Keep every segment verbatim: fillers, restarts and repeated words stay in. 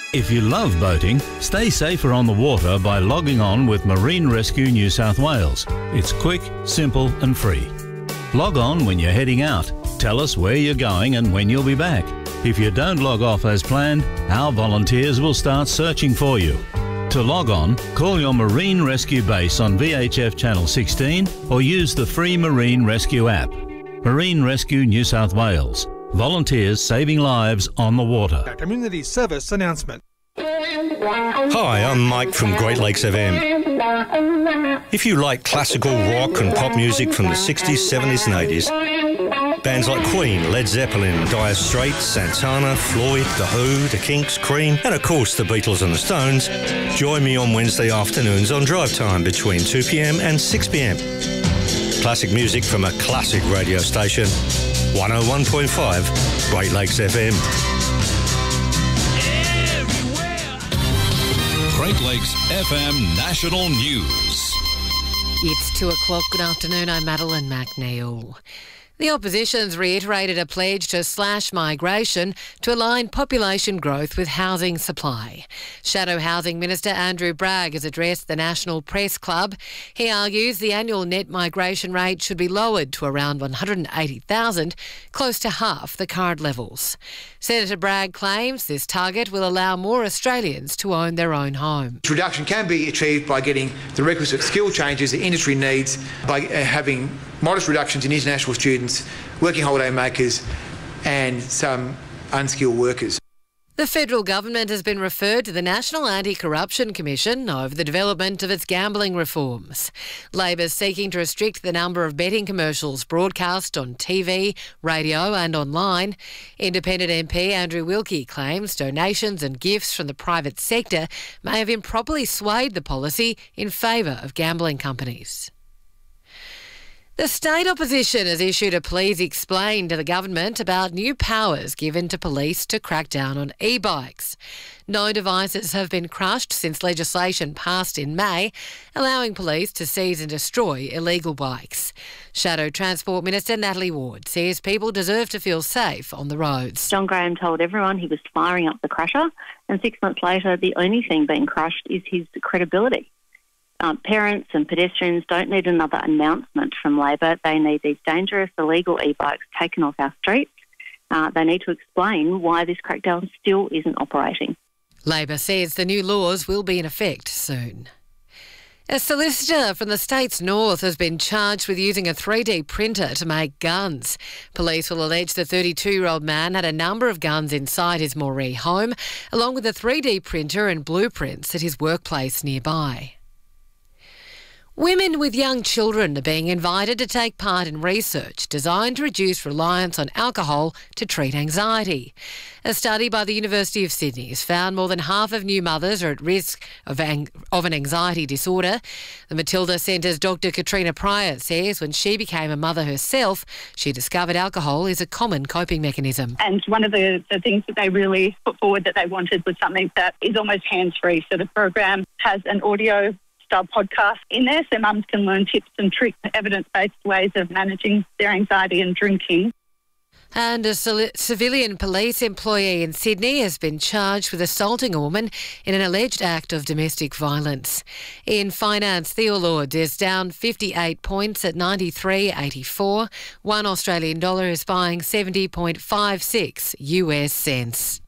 If you love boating, stay safer on the water by logging on with Marine Rescue New South Wales. It's quick, simple and free. Log on when you're heading out. Tell us where you're going and when you'll be back. If you don't log off as planned, our volunteers will start searching for you. To log on, call your Marine Rescue base on V H F Channel sixteen or use the free Marine Rescue app. Marine Rescue New South Wales. Volunteers saving lives on the water. A community service announcement. Hi, I'm Mike from Great Lakes F M. If you like classical rock and pop music from the sixties, seventies and eighties, bands like Queen, Led Zeppelin, Dire Straits, Santana, Floyd, The Who, The Kinks, Cream, and of course the Beatles and the Stones, join me on Wednesday afternoons on Drive Time between two p m and six p m. Classic music from a classic radio station, one oh one point five Great Lakes F M. Great Lakes F M National News. It's two o'clock. Good afternoon. I'm Madeline McNeil. The opposition's reiterated a pledge to slash migration to align population growth with housing supply. Shadow Housing Minister Andrew Bragg has addressed the National Press Club. He argues the annual net migration rate should be lowered to around one hundred eighty thousand, close to half the current levels. Senator Bragg claims this target will allow more Australians to own their own home. This reduction can be achieved by getting the requisite skill changes the industry needs, by having modest reductions in international students, working holiday makers and some unskilled workers. The federal government has been referred to the National Anti-Corruption Commission over the development of its gambling reforms. Labor is seeking to restrict the number of betting commercials broadcast on T V, radio and online. Independent M P Andrew Wilkie claims donations and gifts from the private sector may have improperly swayed the policy in favour of gambling companies. The state opposition has issued a please explain to the government about new powers given to police to crack down on e-bikes. No devices have been crushed since legislation passed in May, allowing police to seize and destroy illegal bikes. Shadow Transport Minister Natalie Ward says people deserve to feel safe on the roads. John Graham told everyone he was firing up the crusher, and six months later the only thing being crushed is his credibility. Um, parents and pedestrians don't need another announcement from Labor. They need these dangerous, illegal e-bikes taken off our streets. Uh, they need to explain why this crackdown still isn't operating. Labor says the new laws will be in effect soon. A solicitor from the state's north has been charged with using a three D printer to make guns. Police will allege the thirty-two-year-old man had a number of guns inside his Moree home, along with a three D printer and blueprints at his workplace nearby. Women with young children are being invited to take part in research designed to reduce reliance on alcohol to treat anxiety. A study by the University of Sydney has found more than half of new mothers are at risk of, ang- of an anxiety disorder. The Matilda Centre's Doctor Katrina Pryor says when she became a mother herself, she discovered alcohol is a common coping mechanism. And one of the, the things that they really put forward that they wanted was something that is almost hands-free. So the program has an audio style podcast in there so mums can learn tips and tricks, evidence-based ways of managing their anxiety and drinking. And a civilian police employee in Sydney has been charged with assaulting a woman in an alleged act of domestic violence. In finance, Theo Lords is down fifty-eight points at ninety-three eighty-four. One Australian dollar is buying seventy point five six U S cents.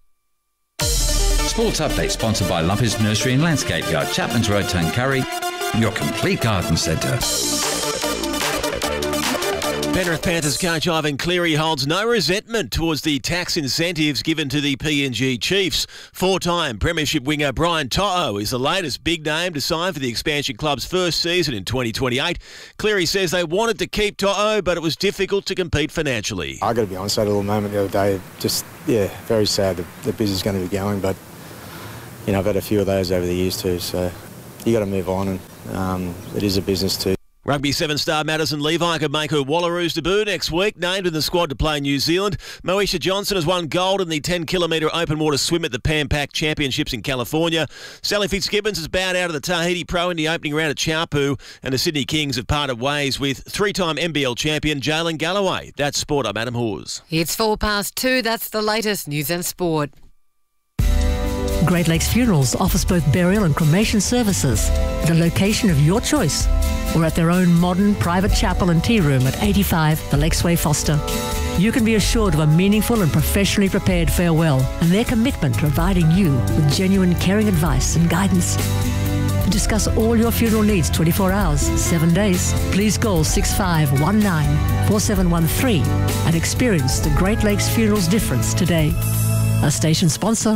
Sports update sponsored by Lumpy's Nursery and Landscape Yard, Chapman's Road, Tuncurry, your complete garden centre. Penrith Panthers coach Ivan Cleary holds no resentment towards the tax incentives given to the P N G Chiefs. Four-time premiership winger Brian To'o is the latest big name to sign for the expansion club's first season in twenty twenty-eight. Cleary says they wanted to keep To'o, but it was difficult to compete financially. I got to be honest, I had a little moment the other day. Just, yeah, very sad that the business is going to be going, but, you know, I've had a few of those over the years too, so you got to move on, and um, it is a business too. Rugby seven-star Madison Levi could make her Wallaroos debut next week, named in the squad to play New Zealand. Moesha Johnson has won gold in the ten kilometre open water swim at the Pan Pac Championships in California. Sally Fitzgibbons has bowed out of the Tahiti Pro in the opening round at Chaupu, and the Sydney Kings have parted ways with three-time N B L champion Jalen Galloway. That's Sport. I'm Adam Hawes. It's four past two. That's the latest news and sport. Great Lakes Funerals offers both burial and cremation services at a location of your choice or at their own modern private chapel and tea room at eighty-five The Lakesway, Foster. You can be assured of a meaningful and professionally prepared farewell and their commitment to providing you with genuine caring advice and guidance. To discuss all your funeral needs twenty-four hours, seven days, please call six five one nine, four seven one three and experience the Great Lakes Funerals difference today. A station sponsor.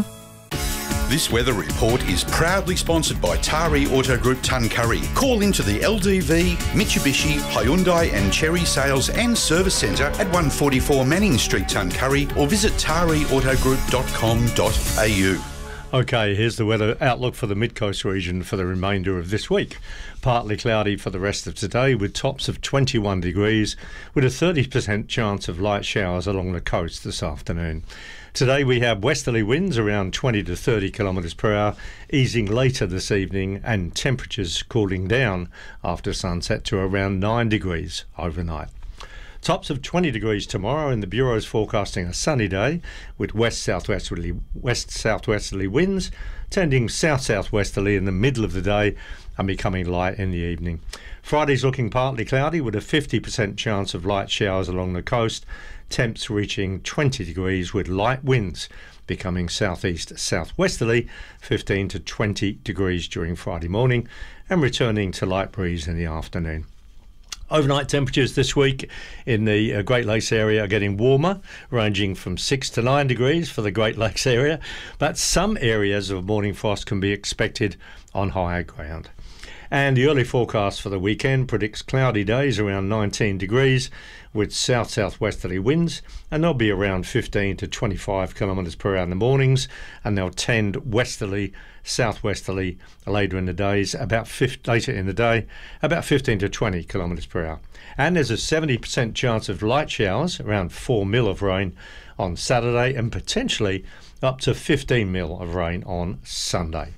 This weather report is proudly sponsored by Tari Auto Group Tuncurry. Call into the L D V, Mitsubishi, Hyundai and Cherry Sales and Service Centre at one forty-four Manning Street, Tuncurry, or visit tari auto group dot com dot a u. Okay, here's the weather outlook for the Mid-Coast region for the remainder of this week. Partly cloudy for the rest of today with tops of twenty-one degrees with a thirty percent chance of light showers along the coast this afternoon. Today we have westerly winds around twenty to thirty kilometres per hour, easing later this evening and temperatures cooling down after sunset to around nine degrees overnight. Tops of twenty degrees tomorrow, and the Bureau is forecasting a sunny day with west-southwesterly west-southwesterly winds tending south-southwesterly in the middle of the day and becoming light in the evening. Friday's looking partly cloudy with a fifty percent chance of light showers along the coast, temps reaching twenty degrees with light winds becoming southeast-southwesterly, fifteen to twenty degrees during Friday morning and returning to light breeze in the afternoon. Overnight temperatures this week in the uh, Great Lakes area are getting warmer, ranging from six to nine degrees for the Great Lakes area, but some areas of morning frost can be expected on higher ground. And the early forecast for the weekend predicts cloudy days around nineteen degrees with south-southwesterly winds, and they'll be around fifteen to twenty-five kilometres per hour in the mornings, and they'll tend westerly, southwesterly later in the days, about fifty, later in the day, about fifteen to twenty kilometres per hour. And there's a seventy percent chance of light showers, around four mil of rain on Saturday, and potentially up to fifteen mil of rain on Sunday.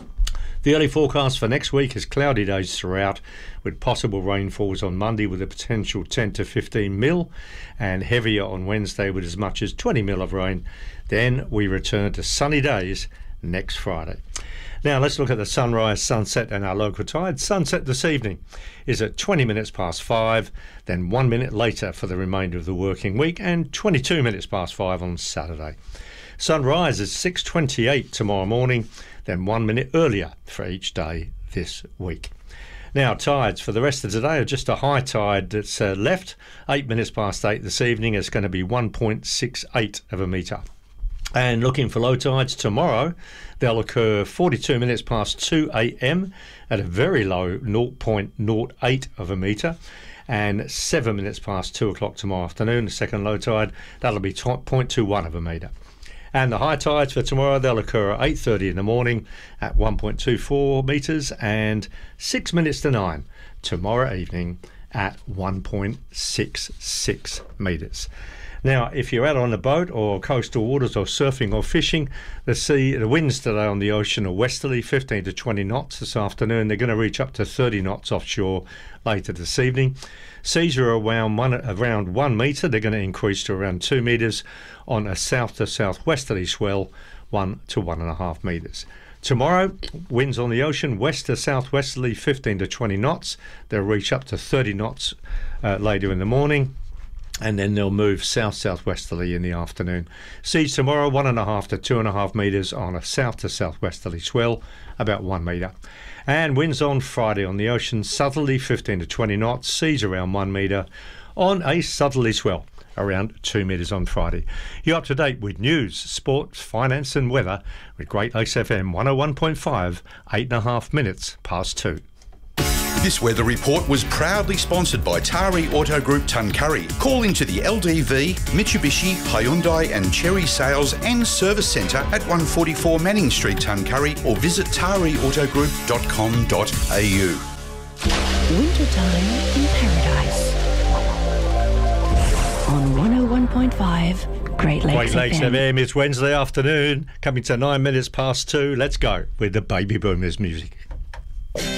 The early forecast for next week is cloudy days throughout, with possible rainfalls on Monday with a potential ten to fifteen mil, and heavier on Wednesday with as much as twenty mil of rain. Then we return to sunny days next Friday. Now let's look at the sunrise, sunset and our local tide. Sunset this evening is at twenty minutes past five, then one minute later for the remainder of the working week, and twenty-two minutes past five on Saturday. Sunrise is six twenty-eight tomorrow morning, then one minute earlier for each day this week. Now, tides for the rest of today are just a high tide that's uh, left. Eight minutes past eight this evening. It's going to be one point six eight of a metre. And looking for low tides tomorrow, they'll occur forty-two minutes past two a m at a very low zero point zero eight of a metre, and seven minutes past two o'clock tomorrow afternoon, the second low tide, that'll be zero point two one of a metre. And the high tides for tomorrow, they'll occur at eight thirty in the morning at one point two four metres, and six minutes to nine tomorrow evening at one point six six metres. Now, if you're out on a boat or coastal waters or surfing or fishing, the sea, the winds today on the ocean are westerly, fifteen to twenty knots this afternoon. They're going to reach up to thirty knots offshore later this evening. Seas are around one, around one metre. They're going to increase to around two metres on a south to southwesterly swell, one to one and a half metres. Tomorrow, winds on the ocean west to southwesterly, fifteen to twenty knots. They'll reach up to thirty knots uh, later in the morning, and then they'll move south-southwesterly in the afternoon. Seas tomorrow, one and a half to two and a half metres on a south to southwesterly swell, about one metre. And winds on Friday on the ocean, southerly, fifteen to twenty knots, seas around one metre on a southerly swell, around two metres on Friday. You're up to date with news, sports, finance and weather with Great Lakes F M one oh one point five, eight and a half minutes past two. This weather report was proudly sponsored by Tari Auto Group Tuncurry. Call into the L D V, Mitsubishi, Hyundai and Cherry Sales and Service Centre at one forty-four Manning Street, Tuncurry, or visit tari auto group dot com dot a u. Wintertime in Paradise on one oh one point five Great Lakes, Great Lakes F M. F M. It's Wednesday afternoon, coming to nine minutes past two. Let's go with the Baby Boomers music.